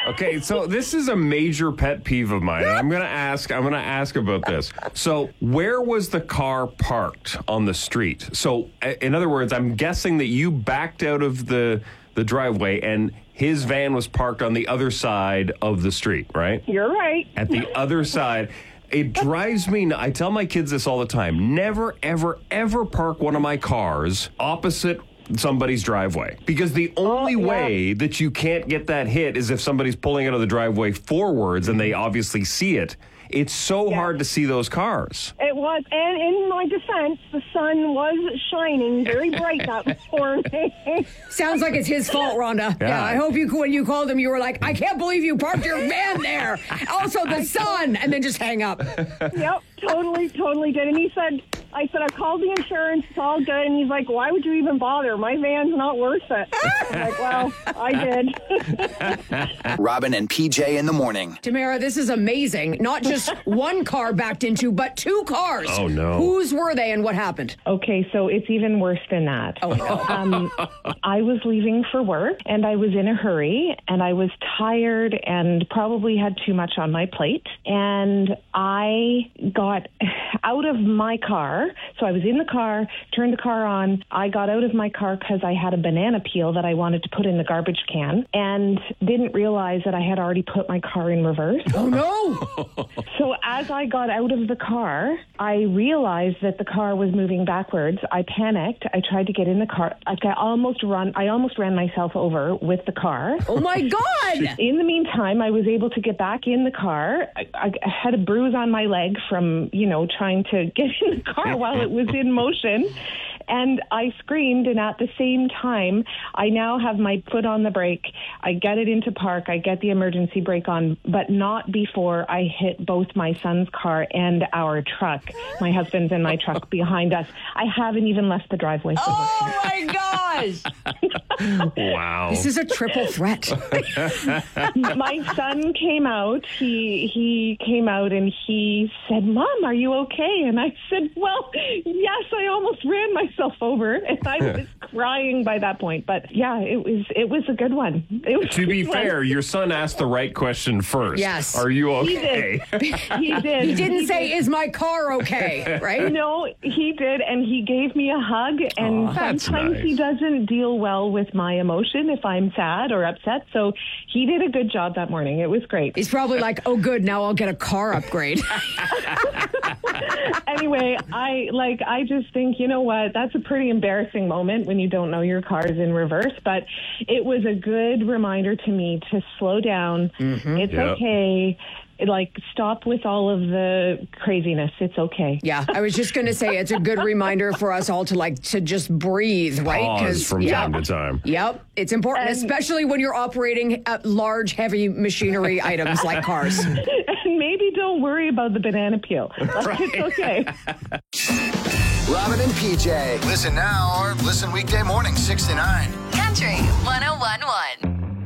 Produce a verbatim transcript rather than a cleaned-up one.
Okay, so this is a major pet peeve of mine. And I'm gonna ask. I'm gonna ask about this. So, where was the car parked on the street? So, in other words, I'm guessing that you backed out of the the driveway and his van was parked on the other side of the street, right? You're right. At the other side. It drives me nuts. I tell my kids this all the time. Never, ever, ever park one of my cars opposite somebody's driveway. Because the only oh, yeah. way that you can't get that hit is if somebody's pulling out of the driveway forwards and they obviously see it. It's so yeah. hard to see those cars. It was. And in my defense, the sun was shining very bright that morning. Sounds like it's his fault, Rhonda. Yeah. yeah, I hope you, when you called him, you were like, I can't believe you parked your van there. Also the sun. And then just hang up. Yep, totally, totally did. And he said, I said, I called the insurance. It's all good. And he's like, why would you even bother? My van's not worth it. I'm like, well, I did. Robin and P J in the morning. Tamara, this is amazing. Not just one car backed into, but two cars. Oh, no. Whose were they and what happened? Okay, so it's even worse than that. Oh, no. Um, I was leaving for work, and I was in a hurry, and I was tired and probably had too much on my plate. And I got out of my car. So I was in the car, turned the car on. I got out of my car because I had a banana peel that I wanted to put in the garbage can and didn't realize that I had already put my car in reverse. Oh, no. So as I got out of the car, I realized that the car was moving backwards. I panicked. I tried to get in the car. Like I almost run. I almost ran myself over with the car. Oh, my God. In the meantime, I was able to get back in the car. I, I had a bruise on my leg from, you know, trying to get in the car while it was in motion. And I screamed, and at the same time, I now have my foot on the brake. I get it into park. I get the emergency brake on, but not before I hit both my son's car and our truck, my husband's and my truck behind us. I haven't even left the driveway. For oh, my gosh. Wow. This is a triple threat. My son came out. He he came out, and he said, Mom, are you okay? And I said, well, yes, I almost ran myself over, and I was crying by that point. But yeah, it was it was a good one. It was to be fair, your son asked the right question first. Yes. Are you He okay? did. He did. He didn't He say, did. is my car okay? Right? No, he did, and he gave me a hug. And Aw, that's sometimes nice. he doesn't deal well with my emotion if I'm sad or upset. So he did a good job that morning. It was great. He's probably like, oh, good, now I'll get a car upgrade. Anyway, I like. I just think, you know what? That's a pretty embarrassing moment when you don't know your car is in reverse. But it was a good reminder to me to slow down. Mm-hmm. It's Yep. okay. Like, stop with all of the craziness. It's okay. Yeah, I was just going to say it's a good reminder for us all to like to just breathe, right? Pause from yeah, time to time. Yep, it's important, And- especially when you're operating at large, heavy machinery items like cars. And maybe don't worry about the banana peel. Like, it's okay. Robin and P J. Listen now or listen weekday morning, six to nine. Country one oh one one.